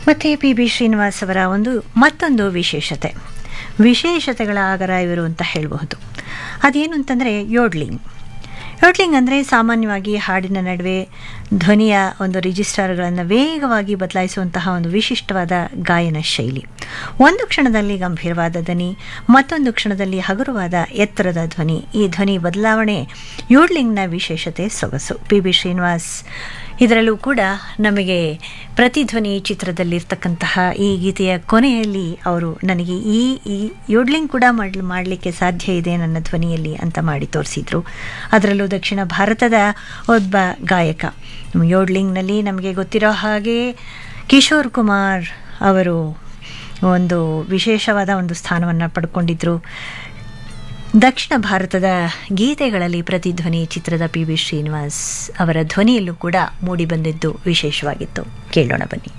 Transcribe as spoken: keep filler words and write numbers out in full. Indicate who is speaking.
Speaker 1: ಮತ್ತು P B Srinivas ಅವರ ಒಂದು ಮತ್ತೊಂದು ವಿಶೇಷತೆ ವಿಶೇಷತೆಗಳ ಆಗರ ಇವರು ಅಂತ ಹೇಳಬಹುದು. ಅದೇನು ಅಂತಂದರೆ ಯೋಡ್ಲಿಂಗ್. ಯೋಡ್ಲಿಂಗ್ ಅಂದರೆ ಸಾಮಾನ್ಯವಾಗಿ ಹಾಡಿನ ನಡುವೆ ಧ್ವನಿಯ ಒಂದು ರಿಜಿಸ್ಟರ್ಗಳನ್ನು ವೇಗವಾಗಿ ಬದಲಾಯಿಸುವಂತಹ ಒಂದು ವಿಶಿಷ್ಟವಾದ ಗಾಯನ ಶೈಲಿ. ಒಂದು ಕ್ಷಣದಲ್ಲಿ ಗಂಭೀರವಾದ ಧ್ವನಿ, ಮತ್ತೊಂದು ಕ್ಷಣದಲ್ಲಿ ಹಗುರವಾದ ಎತ್ತರದ ಧ್ವನಿ. ಈ ಧ್ವನಿ ಬದಲಾವಣೆ ಯೋಡ್ಲಿಂಗ್ನ ವಿಶೇಷತೆ, ಸೊಗಸು. ಪಿ ಬಿ ಶ್ರೀನಿವಾಸ್ ಇದರಲ್ಲೂ ಕೂಡ ನಮಗೆ ಪ್ರತಿಧ್ವನಿ ಚಿತ್ರದಲ್ಲಿರ್ತಕ್ಕಂತಹ ಈ ಗೀತೆಯ ಕೊನೆಯಲ್ಲಿ ಅವರು ನನಗೆ ಈ ಈ ಯೋಡ್ಲಿಂಗ್ ಕೂಡ ಮಾಡ್ ಮಾಡಲಿಕ್ಕೆ ಸಾಧ್ಯ ಇದೆ ನನ್ನ ಧ್ವನಿಯಲ್ಲಿ ಅಂತ ಮಾಡಿ ತೋರಿಸಿದ್ರು. ಅದರಲ್ಲೂ ದಕ್ಷಿಣ ಭಾರತದ ಒಬ್ಬ ಗಾಯಕ. ಯೋಡ್ಲಿಂಗ್ನಲ್ಲಿ ನಮಗೆ ಗೊತ್ತಿರೋ ಹಾಗೆ ಕಿಶೋರ್ ಕುಮಾರ್ ಅವರು ಒಂದು ವಿಶೇಷವಾದ ಒಂದು ಸ್ಥಾನವನ್ನು ಪಡ್ಕೊಂಡಿದ್ರು. ದಕ್ಷಿಣ ಭಾರತದ ಗೀತೆಗಳಲ್ಲಿ ಪ್ರತಿಧ್ವನಿ ಚಿತ್ರದ ಪಿ ಬಿ ಶ್ರೀನಿವಾಸ್ ಅವರ ಧ್ವನಿಯಲ್ಲೂ ಕೂಡ ಮೂಡಿಬಂದಿದ್ದು ವಿಶೇಷವಾಗಿತ್ತು. ಕೇಳೋಣ ಬನ್ನಿ.